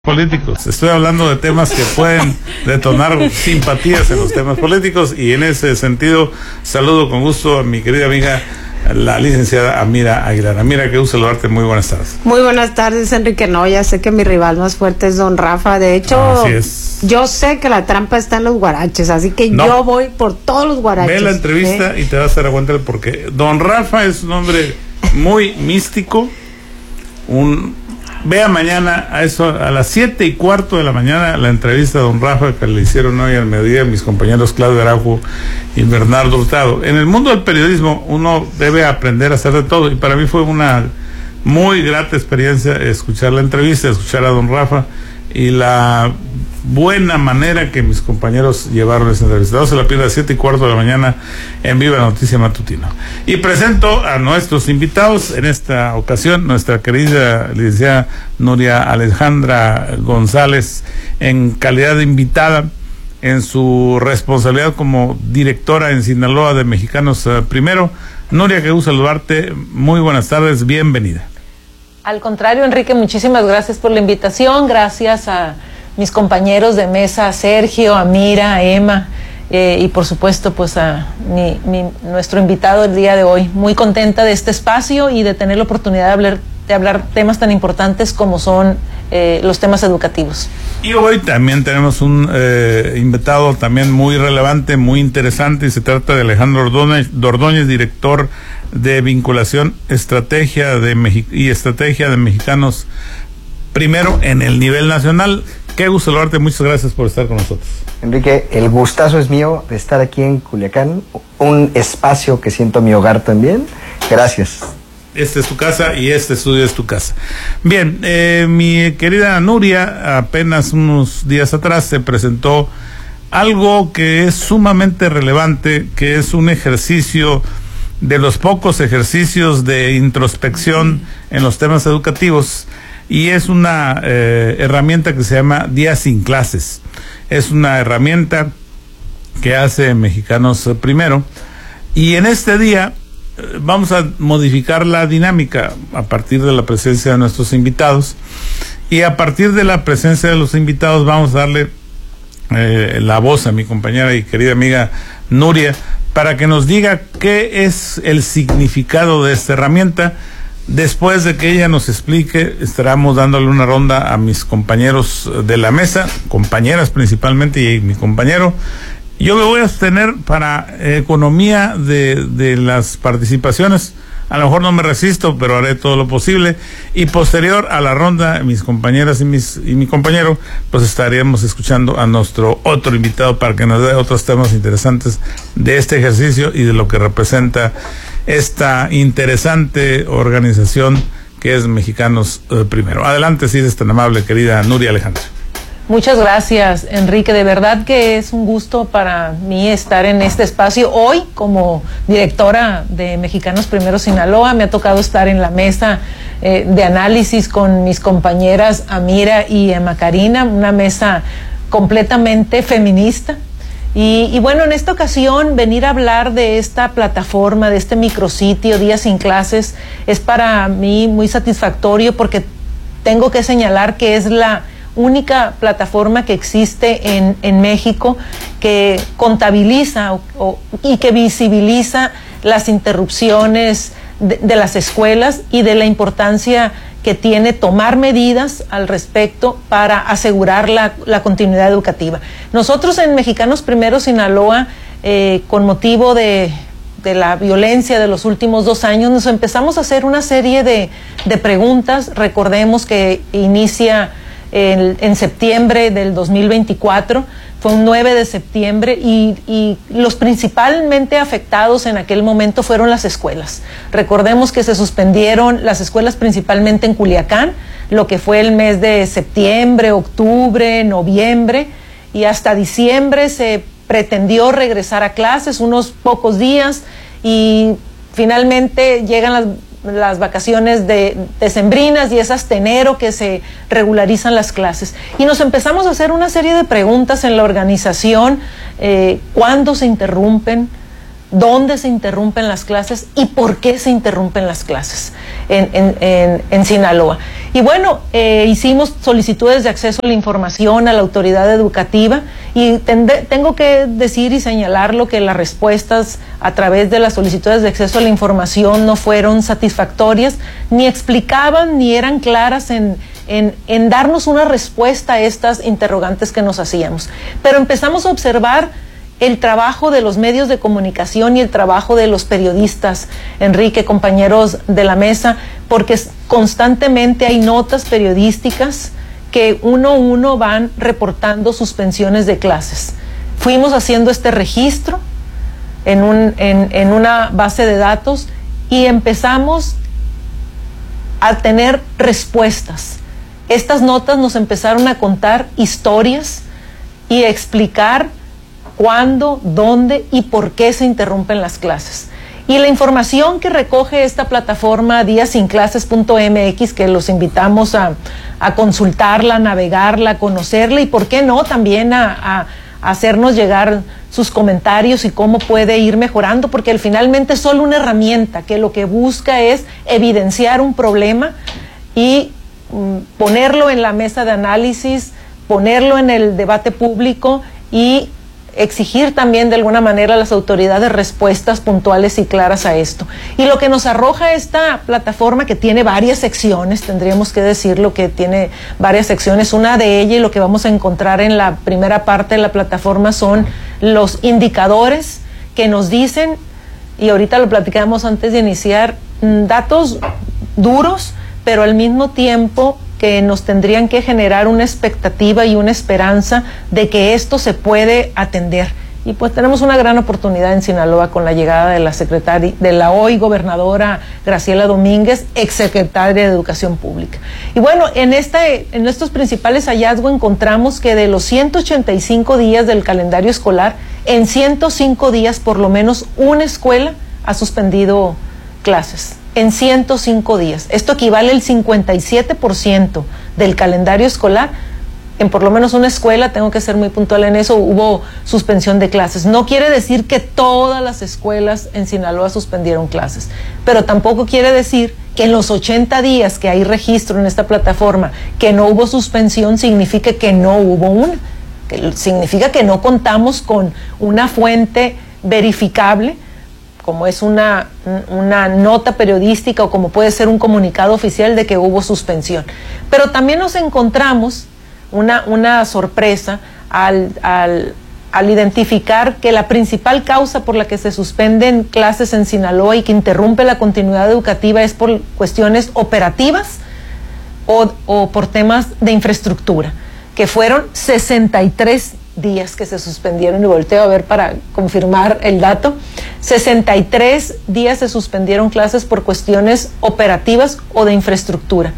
políticos. Estoy hablando de temas que pueden detonar simpatías en los temas políticos, y en ese sentido saludo con gusto a mi querida amiga, la licenciada Amira Aguilar. Amira, qué gusto saludarte, muy buenas tardes. Muy buenas tardes, Enrique. No, ya sé que mi rival más fuerte es don Rafa. De hecho, así es. Yo sé que la trampa está en los guaraches, así que no, yo voy por todos los guaraches. Ve la entrevista y te vas a dar cuenta del porqué. Don Rafa es un hombre muy místico. Vea mañana a las 7:15 de la mañana la entrevista a don Rafa que le hicieron hoy al mediodía mis compañeros Claudio Araujo y Bernardo Hurtado. En el mundo del periodismo uno debe aprender a hacer de todo, y para mí fue una muy grata experiencia escuchar la entrevista, escuchar a don Rafa y la buena manera que mis compañeros llevaron esa entrevista. No se la pierda, a 7:15 de la mañana en Viva Noticia Matutino. Y presento a nuestros invitados en esta ocasión, nuestra querida licenciada Nuria Alejandra González, en calidad de invitada en su responsabilidad como directora en Sinaloa de Mexicanos Primero. Nuria, qué gusto saludarte, muy buenas tardes, bienvenida. Al contrario, Enrique, muchísimas gracias por la invitación, gracias a mis compañeros de mesa, a Sergio, a Mira, a Emma, y por supuesto pues a nuestro invitado el día de hoy. Muy contenta de este espacio y de tener la oportunidad de hablar temas tan importantes como son los temas educativos. Y hoy también tenemos un invitado también muy relevante, muy interesante, y se trata de Alejandro Ordóñez, director de vinculación, estrategia de Mexicanos Primero en el nivel nacional. Qué gusto saludarte, muchas gracias por estar con nosotros. Enrique, el gustazo es mío de estar aquí en Culiacán, un espacio que siento mi hogar también. Gracias. Esta es tu casa y este estudio es tu casa. Bien, mi querida Nuria, apenas unos días atrás se presentó algo que es sumamente relevante, que es un ejercicio de los pocos ejercicios de introspección en los temas educativos, y es una herramienta que se llama Día Sin Clases. Es una herramienta que hace Mexicanos Primero, y en este día vamos a modificar la dinámica a partir de la presencia de nuestros invitados, y a partir de la presencia de los invitados vamos a darle la voz a mi compañera y querida amiga Nuria para que nos diga qué es el significado de esta herramienta. Después de que ella nos explique, estaremos dándole una ronda a mis compañeros de la mesa, compañeras principalmente, y mi compañero. Yo me voy a abstener para economía de las participaciones. A lo mejor no me resisto, pero haré todo lo posible. Y posterior a la ronda, mis compañeras y mi compañero, pues estaríamos escuchando a nuestro otro invitado para que nos dé otros temas interesantes de este ejercicio y de lo que representa esta interesante organización que es Mexicanos Primero. Adelante, si eres tan amable, querida Nuria Alejandra. Muchas gracias, Enrique. De verdad que es un gusto para mí estar en este espacio. Hoy, como directora de Mexicanos Primero Sinaloa, me ha tocado estar en la mesa de análisis con mis compañeras Amira y Emma Karina, una mesa completamente feminista. Y bueno, en esta ocasión venir a hablar de esta plataforma, de este micrositio Día Sin Clases, es para mí muy satisfactorio, porque tengo que señalar que es la única plataforma que existe en México que contabiliza y que visibiliza las interrupciones de las escuelas y de la importancia que tiene tomar medidas al respecto para asegurar la continuidad educativa. Nosotros en Mexicanos Primero Sinaloa, con motivo de la violencia de los últimos 2 años, nos empezamos a hacer una serie de preguntas. Recordemos que inicia en septiembre del 2024, fue un 9 de septiembre, y los principalmente afectados en aquel momento fueron las escuelas. Recordemos que se suspendieron las escuelas principalmente en Culiacán, lo que fue el mes de septiembre, octubre, noviembre, y hasta diciembre se pretendió regresar a clases unos pocos días, y finalmente llegan las vacaciones decembrinas, y es hasta enero que se regularizan las clases. Y nos empezamos a hacer una serie de preguntas en la organización: ¿cuándo se interrumpen? dónde se interrumpen las clases y por qué se interrumpen las clases en Sinaloa. Y bueno, hicimos solicitudes de acceso a la información a la autoridad educativa y tengo que decir y señalarlo que las respuestas a través de las solicitudes de acceso a la información no fueron satisfactorias, ni explicaban ni eran claras en darnos una respuesta a estas interrogantes que nos hacíamos. Pero empezamos a observar el trabajo de los medios de comunicación y el trabajo de los periodistas, Enrique, compañeros de la mesa, porque constantemente hay notas periodísticas que uno a uno van reportando suspensiones de clases. Fuimos haciendo este registro en una base de datos y empezamos a tener respuestas. Estas notas nos empezaron a contar historias y a explicar cuándo, dónde y por qué se interrumpen las clases. Y la información que recoge esta plataforma diasinclases.mx, que los invitamos a consultarla, a navegarla, a conocerla y por qué no también a hacernos llegar sus comentarios y cómo puede ir mejorando, porque finalmente es solo una herramienta que lo que busca es evidenciar un problema y ponerlo en la mesa de análisis, ponerlo en el debate público y exigir también de alguna manera a las autoridades respuestas puntuales y claras a esto. Y lo que nos arroja esta plataforma, que tiene varias secciones, tendríamos que decirlo que tiene varias secciones, una de ellas y lo que vamos a encontrar en la primera parte de la plataforma son los indicadores que nos dicen, y ahorita lo platicamos antes de iniciar, datos duros, pero al mismo tiempo que nos tendrían que generar una expectativa y una esperanza de que esto se puede atender. Y pues tenemos una gran oportunidad en Sinaloa con la llegada de la secretaria, de la hoy gobernadora Graciela Domínguez, exsecretaria de Educación Pública. Y bueno, en estos principales hallazgos encontramos que de los 185 días del calendario escolar, en 105 días por lo menos una escuela ha suspendido clases. En 105 días. Esto equivale al 57% del calendario escolar. En por lo menos una escuela, tengo que ser muy puntual en eso, hubo suspensión de clases. No quiere decir que todas las escuelas en Sinaloa suspendieron clases, pero tampoco quiere decir que en los 80 días que hay registro en esta plataforma que no hubo suspensión, significa que no hubo una. Significa que no contamos con una fuente verificable, como es una nota periodística o como puede ser un comunicado oficial de que hubo suspensión. Pero también nos encontramos una sorpresa al identificar que la principal causa por la que se suspenden clases en Sinaloa y que interrumpe la continuidad educativa es por cuestiones operativas o por temas de infraestructura, que fueron 63 días que se suspendieron, y volteo a ver para confirmar el dato. 63 días se suspendieron clases por cuestiones operativas o de infraestructura,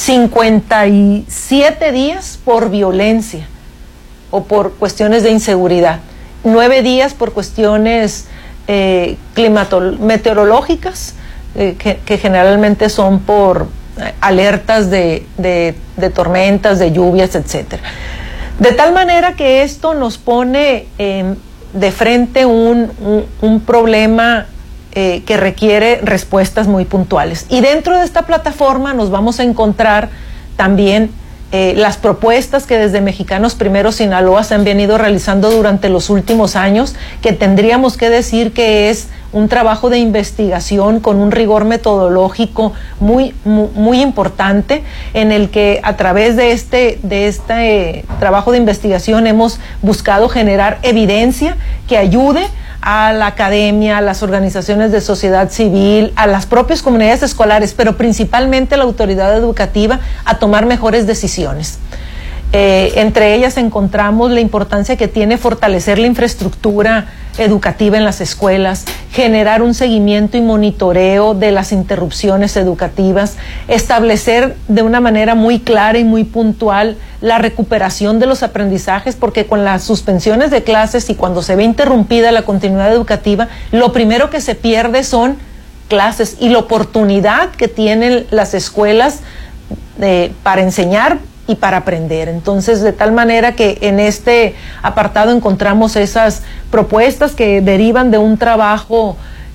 57 días por violencia o por cuestiones de inseguridad, 9 días por cuestiones meteorológicas, que generalmente son por alertas de tormentas, de lluvias, etcétera. De tal manera que esto nos pone de frente un problema que requiere respuestas muy puntuales. Y dentro de esta plataforma nos vamos a encontrar también las propuestas que desde Mexicanos Primero Sinaloa se han venido realizando durante los últimos años, que tendríamos que decir que es un trabajo de investigación con un rigor metodológico muy importante, en el que a través de este trabajo de investigación hemos buscado generar evidencia que ayude a la academia, a las organizaciones de sociedad civil, a las propias comunidades escolares, pero principalmente a la autoridad educativa a tomar mejores decisiones. Entre ellas encontramos la importancia que tiene fortalecer la infraestructura educativa en las escuelas, generar un seguimiento y monitoreo de las interrupciones educativas, establecer de una manera muy clara y muy puntual la recuperación de los aprendizajes, porque con las suspensiones de clases y cuando se ve interrumpida la continuidad educativa, lo primero que se pierde son clases y la oportunidad que tienen las escuelas para enseñar y para aprender. Entonces, de tal manera que en este apartado encontramos esas propuestas que derivan de un trabajo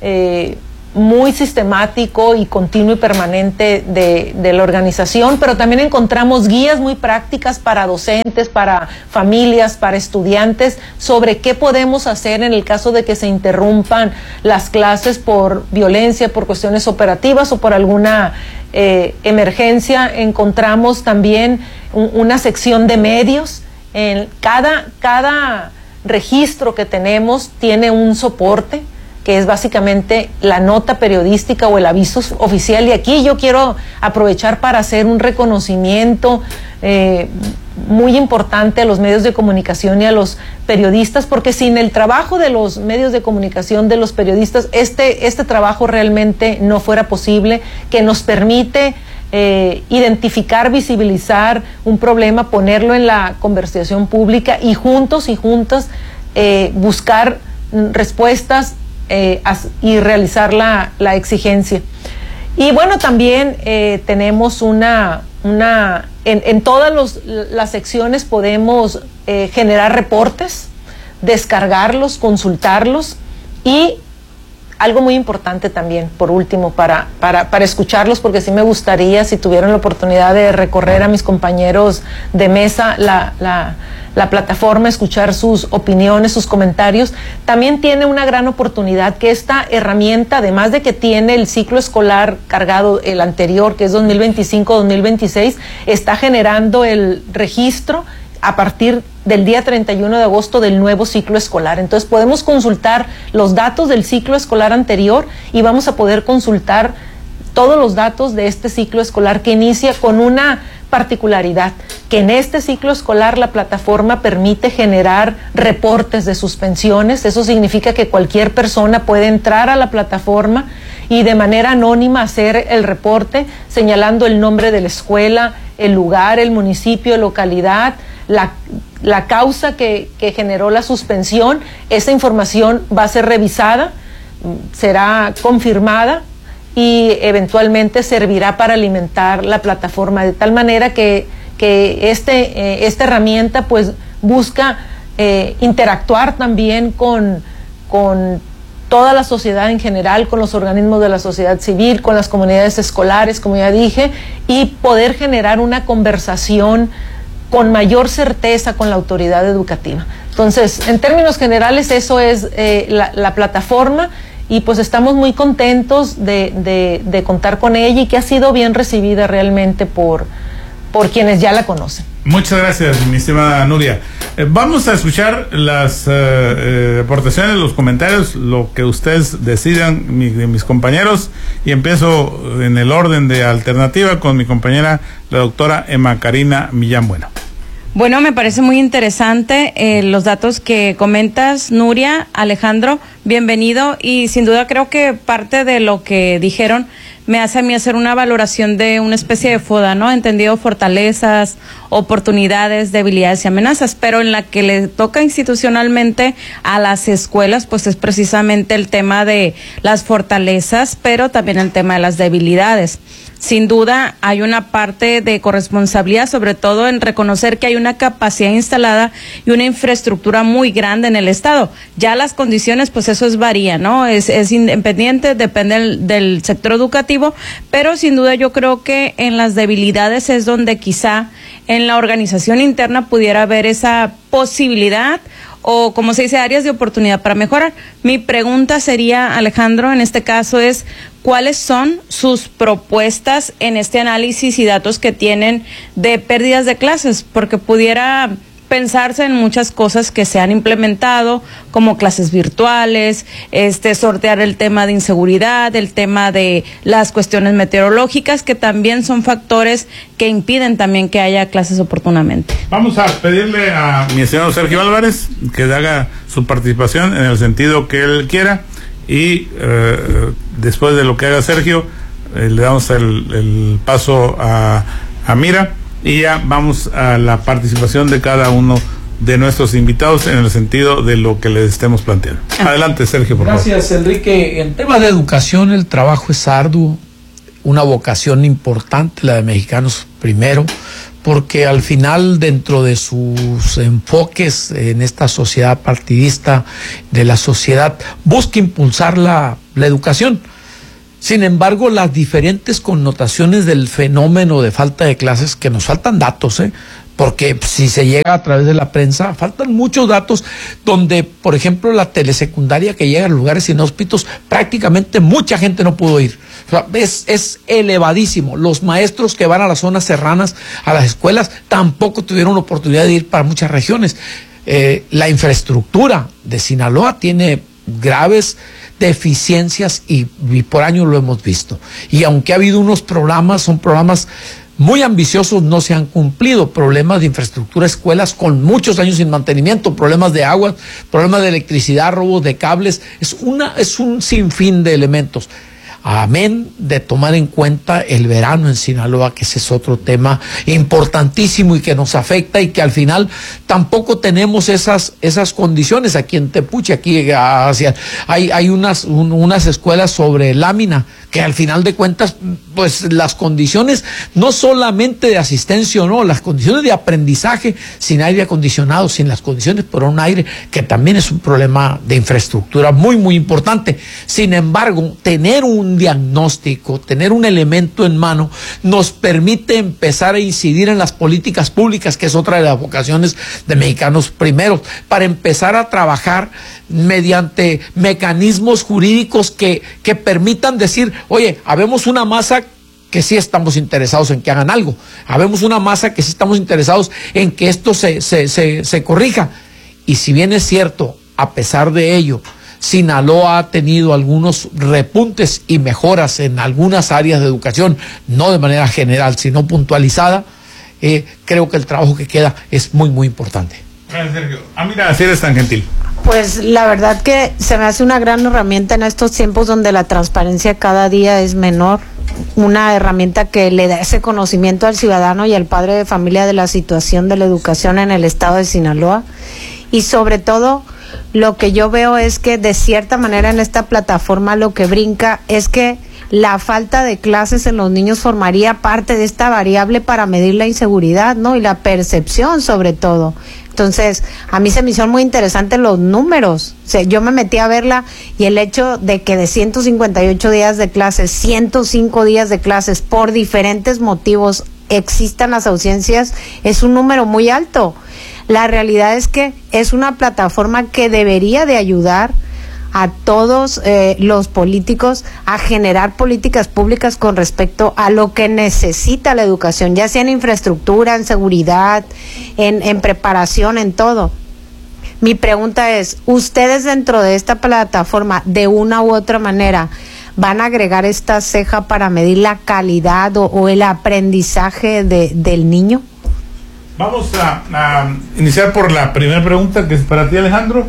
muy sistemático y continuo y permanente de la organización, pero también encontramos guías muy prácticas para docentes, para familias, para estudiantes, sobre qué podemos hacer en el caso de que se interrumpan las clases por violencia, por cuestiones operativas o por alguna emergencia. Encontramos también una sección de medios. En cada registro que tenemos tiene un soporte, que es básicamente la nota periodística o el aviso oficial. Y aquí yo quiero aprovechar para hacer un reconocimiento muy importante a los medios de comunicación y a los periodistas, porque sin el trabajo de los medios de comunicación, de los periodistas, este trabajo realmente no fuera posible, que nos permite identificar, visibilizar un problema, ponerlo en la conversación pública y juntos y juntas buscar respuestas y realizar la exigencia. Y bueno, también tenemos en todas las secciones podemos generar reportes, descargarlos, consultarlos, y algo muy importante también, por último, para escucharlos, porque sí me gustaría, si tuvieran la oportunidad de recorrer a mis compañeros de mesa la plataforma, escuchar sus opiniones, sus comentarios. También tiene una gran oportunidad que esta herramienta, además de que tiene el ciclo escolar cargado, el anterior, que es 2025-2026, está generando el registro a partir del día 31 de agosto del nuevo ciclo escolar. Entonces podemos consultar los datos del ciclo escolar anterior y vamos a poder consultar todos los datos de este ciclo escolar, que inicia con una particularidad, que en este ciclo escolar la plataforma permite generar reportes de suspensiones. Eso significa que cualquier persona puede entrar a la plataforma y de manera anónima hacer el reporte, señalando el nombre de la escuela, el lugar, el municipio, localidad, la causa que generó la suspensión. Esa información va a ser revisada, será confirmada y eventualmente servirá para alimentar la plataforma, de tal manera que esta herramienta pues busca interactuar también con toda la sociedad en general, con los organismos de la sociedad civil, con las comunidades escolares, como ya dije, y poder generar una conversación con mayor certeza con la autoridad educativa. Entonces, en términos generales, eso es la plataforma, y pues estamos muy contentos de contar con ella, y que ha sido bien recibida realmente por quienes ya la conocen. Muchas gracias, mi estimada Nuria. Vamos a escuchar las aportaciones, los comentarios, lo que ustedes decidan, mis compañeros, y empiezo en el orden de alternativa con mi compañera, la doctora Emma Karina Millán Bueno. Bueno, me parece muy interesante los datos que comentas, Nuria, Alejandro, bienvenido, y sin duda creo que parte de lo que dijeron me hace a mí hacer una valoración de una especie de FODA, ¿no? Entendido fortalezas, oportunidades, debilidades y amenazas, pero en la que le toca institucionalmente a las escuelas, pues es precisamente el tema de las fortalezas, pero también el tema de las debilidades. Sin duda hay una parte de corresponsabilidad, sobre todo en reconocer que hay una capacidad instalada y una infraestructura muy grande en el Estado. Ya las condiciones, pues eso varía, ¿no? Es independiente, depende del sector educativo, pero sin duda yo creo que en las debilidades es donde quizá en la organización interna pudiera haber esa posibilidad, o como se dice, áreas de oportunidad para mejorar. Mi pregunta sería, Alejandro, en este caso es, ¿cuáles son sus propuestas en este análisis y datos que tienen de pérdidas de clases? Porque pudiera pensarse en muchas cosas que se han implementado, como clases virtuales, sortear el tema de inseguridad, el tema de las cuestiones meteorológicas, que también son factores que impiden también que haya clases oportunamente. Vamos a pedirle a mi estimado Sergio Álvarez que haga su participación en el sentido que él quiera, y después de lo que haga Sergio, le damos el paso a Mira, y ya vamos a la participación de cada uno de nuestros invitados en el sentido de lo que les estemos planteando. Adelante, Sergio, por favor. Gracias, Enrique. En temas de educación, el trabajo es arduo, una vocación importante, la de Mexicanos Primero, porque al final, dentro de sus enfoques en esta sociedad partidista de la sociedad, busca impulsar la educación. Sin embargo, las diferentes connotaciones del fenómeno de falta de clases, que nos faltan datos, porque si se llega a través de la prensa, faltan muchos datos donde, por ejemplo, la telesecundaria que llega a lugares inhóspitos, prácticamente mucha gente no pudo ir. O sea, es elevadísimo. Los maestros que van a las zonas serranas, a las escuelas, tampoco tuvieron oportunidad de ir para muchas regiones. La infraestructura de Sinaloa tiene graves deficiencias y por años lo hemos visto. Y aunque ha habido unos programas, son programas muy ambiciosos, no se han cumplido. Problemas de infraestructura, escuelas con muchos años sin mantenimiento, problemas de agua, problemas de electricidad, robos de cables, es un sinfín de elementos. Amén de tomar en cuenta el verano en Sinaloa, que ese es otro tema importantísimo y que nos afecta, y que al final tampoco tenemos esas condiciones aquí en Tepuche. Aquí hay unas escuelas sobre lámina que al final de cuentas, pues las condiciones no solamente de asistencia o no, las condiciones de aprendizaje sin aire acondicionado, sin las condiciones por un aire, que también es un problema de infraestructura muy, muy importante. Sin embargo, tener un diagnóstico, tener un elemento en mano, nos permite empezar a incidir en las políticas públicas, que es otra de las vocaciones de Mexicanos Primeros, para empezar a trabajar mediante mecanismos jurídicos que permitan decir, oye, habemos una masa que sí estamos interesados en que hagan algo, habemos una masa que sí estamos interesados en que esto se corrija. Y si bien es cierto, a pesar de ello, Sinaloa ha tenido algunos repuntes y mejoras en algunas áreas de educación, no de manera general, sino puntualizada, creo que el trabajo que queda es muy, muy importante. Gracias, Sergio. Mira, si eres tan gentil. Pues la verdad que se me hace una gran herramienta en estos tiempos donde la transparencia cada día es menor, una herramienta que le da ese conocimiento al ciudadano y al padre de familia de la situación de la educación en el estado de Sinaloa. Y sobre todo, lo que yo veo es que de cierta manera en esta plataforma lo que brinca es que la falta de clases en los niños formaría parte de esta variable para medir la inseguridad, ¿no? Y la percepción sobre todo. Entonces, a mí se me hicieron muy interesantes los números. O sea, yo me metí a verla y el hecho de que de 158 días de clases, 105 días de clases por diferentes motivos existan las ausencias es un número muy alto. La realidad es que es una plataforma que debería de ayudar a todos los políticos a generar políticas públicas con respecto a lo que necesita la educación, ya sea en infraestructura, en seguridad, en preparación, en todo. Mi pregunta es, ¿ustedes dentro de esta plataforma, de una u otra manera, van a agregar esta ceja para medir la calidad o el aprendizaje del niño? Vamos a iniciar por la primera pregunta, que es para ti, Alejandro.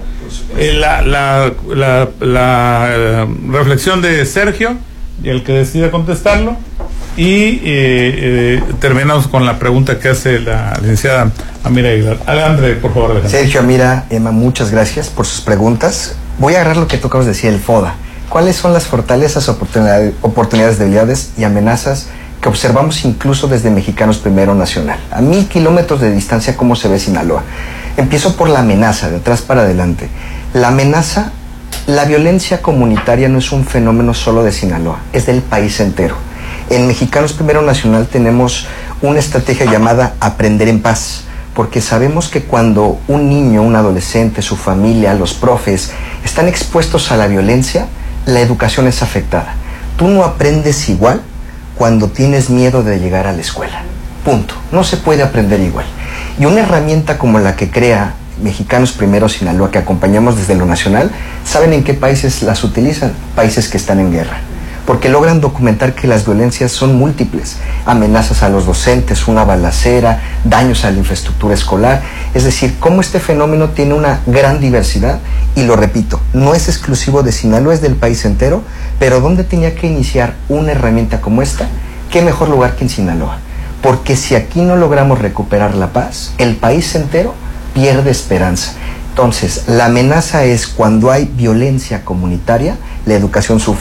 La reflexión de Sergio, y el que decida contestarlo, y terminamos con la pregunta que hace la licenciada Amira Aguilar. Alejandro, por favor, Alejandro. Sergio, Amira, Emma, muchas gracias por sus preguntas. Voy a agarrar lo que tú acabas de decir, el FODA. ¿Cuáles son las fortalezas, oportunidades, debilidades y amenazas que observamos incluso desde Mexicanos Primero Nacional? A 1000 kilómetros de distancia, ¿cómo se ve Sinaloa? Empiezo por la amenaza, de atrás para adelante. La amenaza, la violencia comunitaria no es un fenómeno solo de Sinaloa, es del país entero. En Mexicanos Primero Nacional tenemos una estrategia llamada Aprender en Paz, porque sabemos que cuando un niño, un adolescente, su familia, los profes, están expuestos a la violencia, la educación es afectada. Tú no aprendes igual cuando tienes miedo de llegar a la escuela. Punto. No se puede aprender igual. Y una herramienta como la que crea Mexicanos Primero Sinaloa, que acompañamos desde lo nacional, ¿saben en qué países las utilizan? Países que están en guerra. Porque logran documentar que las violencias son múltiples. Amenazas a los docentes, una balacera, daños a la infraestructura escolar. Es decir, cómo este fenómeno tiene una gran diversidad. Y lo repito, no es exclusivo de Sinaloa, es del país entero. Pero ¿dónde tenía que iniciar una herramienta como esta? ¿Qué mejor lugar que en Sinaloa? Porque si aquí no logramos recuperar la paz, el país entero pierde esperanza. Entonces, la amenaza es cuando hay violencia comunitaria, la educación sufre.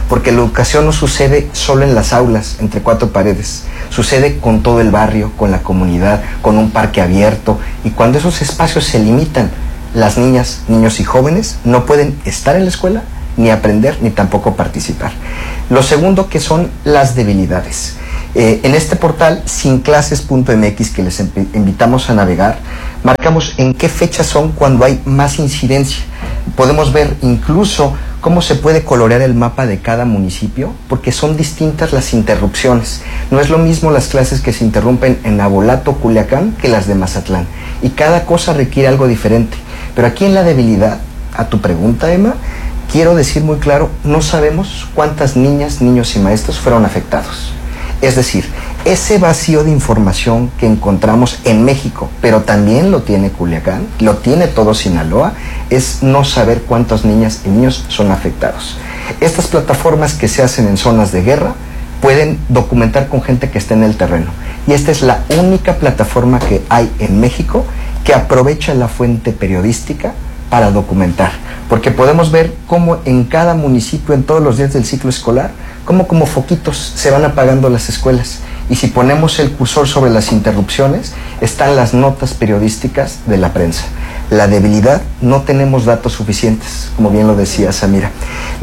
porque la educación no sucede solo en las aulas, entre cuatro paredes, sucede con todo el barrio, con la comunidad, con un parque abierto, y cuando esos espacios se limitan, las niñas, niños y jóvenes no pueden estar en la escuela, ni aprender, ni tampoco participar. Lo segundo, que son las debilidades. En este portal, sinclases.mx, que les invitamos a navegar, marcamos en qué fechas son cuando hay más incidencia. Podemos ver incluso cómo se puede colorear el mapa de cada municipio, porque son distintas las interrupciones. No es lo mismo las clases que se interrumpen en Navolato, Culiacán, que las de Mazatlán. Y cada cosa requiere algo diferente. Pero aquí en la debilidad, a tu pregunta, Emma, quiero decir muy claro, no sabemos cuántas niñas, niños y maestros fueron afectados. Es decir, ese vacío de información que encontramos en México, pero también lo tiene Culiacán, lo tiene todo Sinaloa, es no saber cuántas niñas y niños son afectados. Estas plataformas que se hacen en zonas de guerra pueden documentar con gente que está en el terreno. Y esta es la única plataforma que hay en México que aprovecha la fuente periodística para documentar. Porque podemos ver cómo en cada municipio, en todos los días del ciclo escolar, cómo como foquitos se van apagando las escuelas. Y si ponemos el cursor sobre las interrupciones, están las notas periodísticas de la prensa. La debilidad, no tenemos datos suficientes, como bien lo decía Samira.